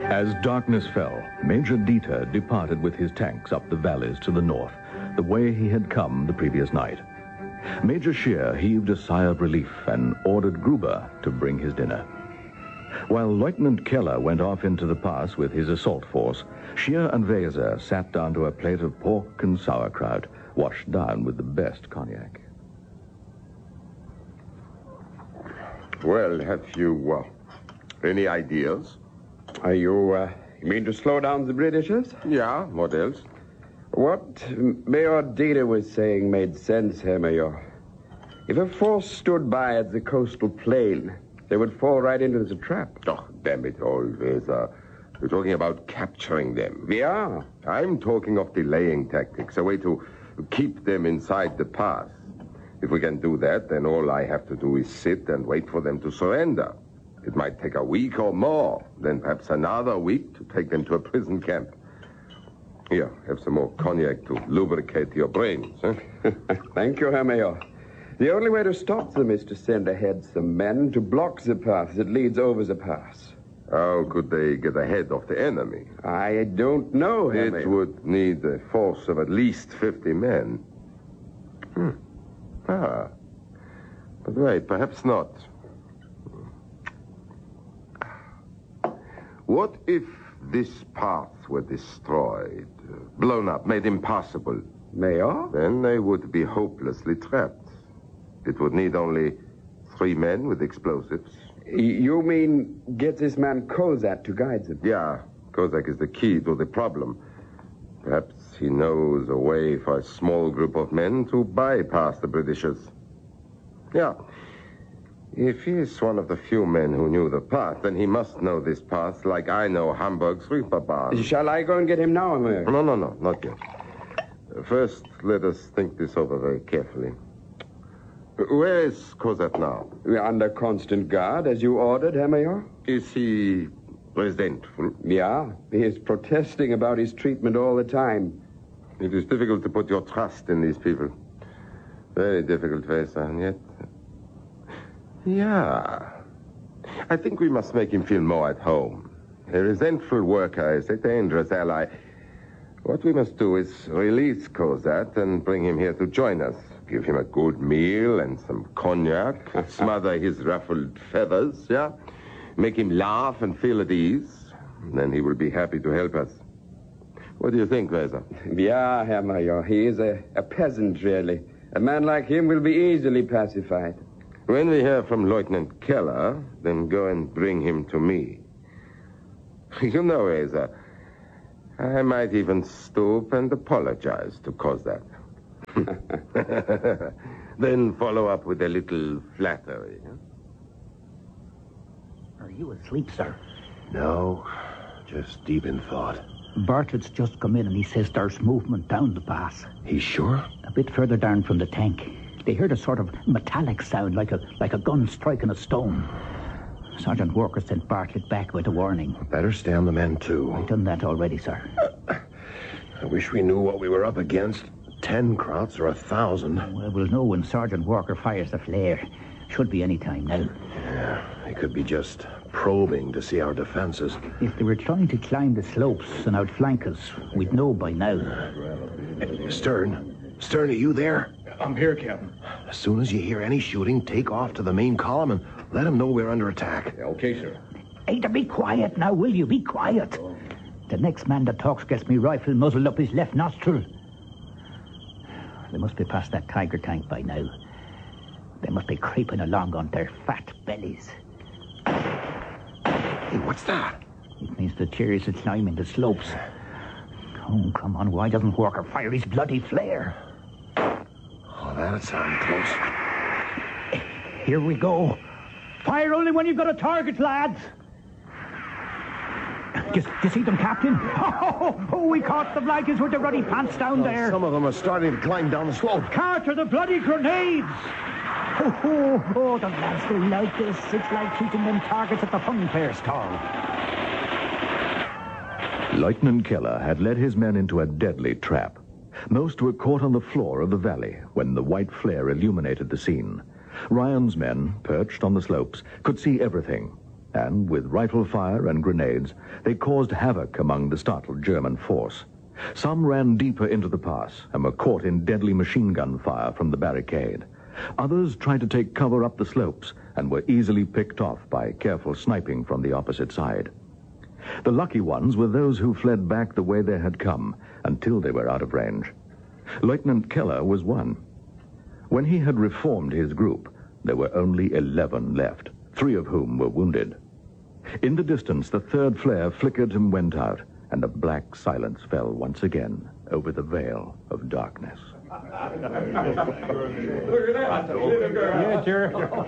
As darkness fell, Major Dieter departed with his tanks up the valleys to the north, the way he had come the previous night. Major Scheer heaved a sigh of relief and ordered Gruber to bring his dinner. While Lieutenant Keller went off into the pass with his assault force, Scheer and Weser sat down to a plate of pork and sauerkraut, washed down with the best cognac. Well, have you any ideas? You mean to slow down the Britishers? Yeah, what else? What Mayor Dieter was saying made sense, Herr Mayor. If a force stood by at the coastal plain, they would fall right into the trap. Oh, damn it all, Weser. We're talking about capturing them. We are. I'm talking of delaying tactics, a way to keep them inside the pass. If we can do that, then all I have to do is sit and wait for them to surrender. It might take a week or more, then perhaps another week to take them to a prison camp. Here, have some more cognac to lubricate your brains. Huh? Thank you, Herr Mayor. The only way to stop them is to send ahead some men to block the path that leads over the pass. How could they get ahead of the enemy? I don't know, Herr Mayor. It would need a force of at least 50 men. But wait, perhaps not. What if this path were destroyed, blown up, made impossible? Mayor? Then they would be hopelessly trapped. It would need only 3 men with explosives. You mean get this man Kozak to guide them? Yeah, Kozak is the key to the problem. Perhaps he knows a way for a small group of men to bypass the Britishers. Yeah. If he is one of the few men who knew the path, then he must know this path like I know Hamburg's Reeperbahn. Shall I go and get him now, Mayor? No, not yet. First, let us think this over very carefully. Where is Kozak now? We're under constant guard, as you ordered, Herr Mayor. Is he resentful? Yeah, he is protesting about his treatment all the time. It is difficult to put your trust in these people. Very difficult, Weser, and yet... Yeah. I think we must make him feel more at home. A resentful worker is a dangerous ally. What we must do is release Kozak and bring him here to join us. Give him a good meal and some cognac. Smother his ruffled feathers, yeah? Make him laugh and feel at ease. Then he will be happy to help us. What do you think, Weser? Yeah, Herr Mayor. He is a peasant, really. A man like him will be easily pacified. When we hear from Lieutenant Keller, then go and bring him to me. You know, Weser, I might even stoop and apologize to Kozak. Then follow up with a little flattery. Huh? Are you asleep, sir? No, just deep in thought. Bartlett's just come in and he says there's movement down the pass. He's sure? A bit further down from the tank. They heard a sort of metallic sound, like a gun striking a stone. Sergeant Walker sent Bartlett back with a warning. Better stay on the men, too. I've done that already, sir. I wish we knew what we were up against. 10 Krauts or 1,000. Well, we'll know when Sergeant Walker fires the flare. Should be any time now. Yeah, they could be just probing to see our defenses. If they were trying to climb the slopes and outflank us, we'd know by now. Stern, are you there? I'm here, Captain. As soon as you hear any shooting, take off to the main column and let them know we're under attack. Okay, sir. Hey, to be quiet now, will you? Be quiet. The next man that talks gets me rifle muzzled up his left nostril. They must be past that Tiger tank by now. They must be creeping along on their fat bellies. Hey, what's that? It means the Terriers are climbing the slopes. Oh, come on, why doesn't Walker fire his bloody flare? Oh, that'd sound close. Here we go. Fire only when you've got a target, lads. Do you see them, Captain? Oh, we caught the blankets with the ruddy pants down there. Some of them are starting to climb down the slope. Carter, the bloody grenades! Oh, the lads will like this. It's like shooting them targets at the fun fair stall. Lieutenant Keller had led his men into a deadly trap. Most were caught on the floor of the valley when the white flare illuminated the scene. Ryan's men, perched on the slopes, could see everything. and with rifle fire and grenades, they caused havoc among the startled German force. Some ran deeper into the pass and were caught in deadly machine gun fire from the barricade. Others tried to take cover up the slopes and were easily picked off by careful sniping from the opposite side. The lucky ones were those who fled back the way they had come until they were out of range. Lieutenant Keller was one. When he had reformed his group, there were only 11 left, 3 of whom were wounded. In the distance, the third flare flickered and went out, and a black silence fell once again over the veil of darkness. Yeah, sure.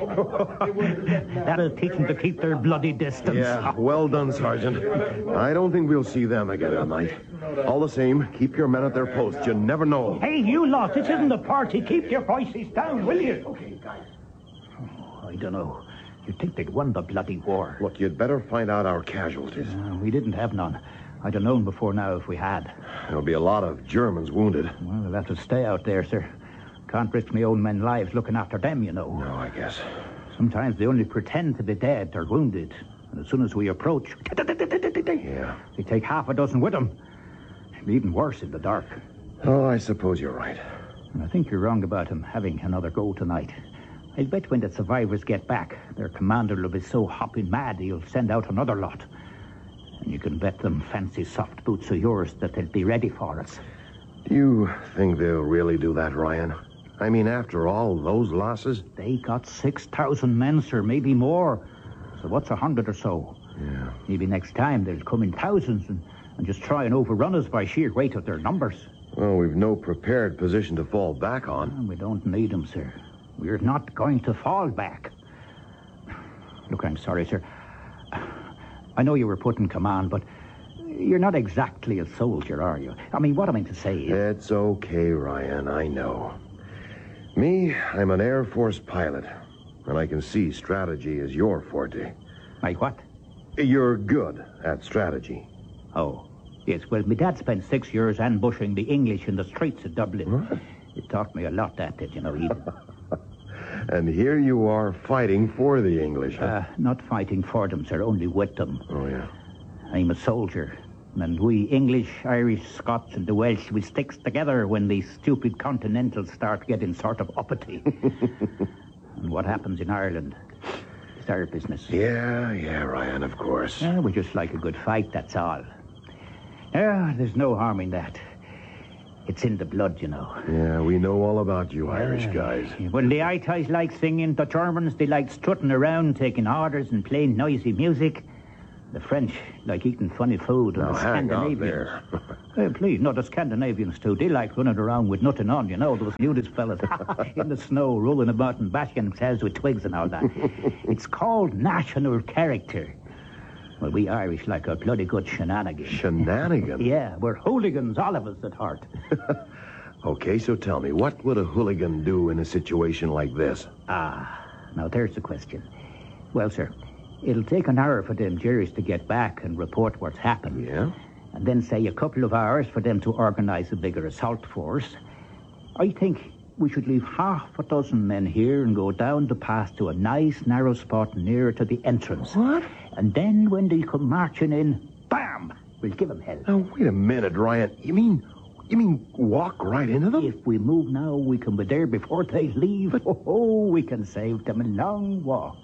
That'll teach them to keep their bloody distance. Yeah, well done, Sergeant. I don't think we'll see them again tonight. All the same, keep your men at their posts. You never know. Hey, you lot, this isn't a party. Keep your voices down, will you? Okay, guys. Oh, I don't know. You'd think they'd won the bloody war. Look, you'd better find out our casualties. We didn't have none. I'd have known before now if we had. There'll be a lot of Germans wounded. Well, they'll have to stay out there, sir. Can't risk my own men's lives looking after them, you know. No, I guess. Sometimes they only pretend to be dead or wounded. And as soon as we approach... Yeah. They take half a dozen with them. It'd be even worse in the dark. Oh, I suppose you're right. And I think you're wrong about him having another go tonight. I'll bet when the survivors get back, their commander will be so hopping mad he'll send out another lot. And you can bet them fancy soft boots of yours that they'll be ready for us. Do you think they'll really do that, Ryan? I mean, after all those losses? They got 6,000 men, sir, maybe more. So what's 100 or so? Yeah. Maybe next time they'll come in thousands and just try and overrun us by sheer weight of their numbers. Well, we've no prepared position to fall back on. And we don't need them, sir. We're not going to fall back. Look, I'm sorry, sir. I know you were put in command, but you're not exactly a soldier, are you? I mean, what I mean to say is... It's okay, Ryan, I know. Me, I'm an Air Force pilot, and I can see strategy is your forte. Like what? You're good at strategy. Oh, yes. Well, my dad spent 6 years ambushing the English in the streets of Dublin. What? It taught me a lot, that did, you know, even. And here you are fighting for the English, huh? Not fighting for them, sir, only with them. Oh, yeah. I'm a soldier. And we English, Irish, Scots, and the Welsh, we sticks together when these stupid continentals start getting sort of uppity. And what happens in Ireland is our business. Yeah, Ryan, of course. We just like a good fight, that's all. There's no harm in that. It's in the blood, you know. Yeah, we know all about you Irish guys. Well, the Itais like singing, the Germans, they like strutting around, taking orders and playing noisy music. The French like eating funny food, and Now, the hang on Scandinavians... there. Hey, please, no, the Scandinavians, too. They like running around with nothing on, you know, those nudist fellas in the snow, rolling about and bashing themselves with twigs and all that. It's called national character. Well, we Irish like a bloody good shenanigan. Shenanigan? Yeah, we're hooligans, all of us at heart. Okay, so tell me, what would a hooligan do in a situation like this? Now there's the question. Well, sir, it'll take an hour for them Jerrys to get back and report what's happened. Yeah? And then, say, a couple of hours for them to organize a bigger assault force. I think we should leave half a dozen men here and go down the pass to a nice, narrow spot nearer to the entrance. What? And then when they come marching in, bam, we'll give them hell. Now, wait a minute, Ryan. You mean walk right into them? If we move now, we can be there before they leave. Oh, we can save them a long walk.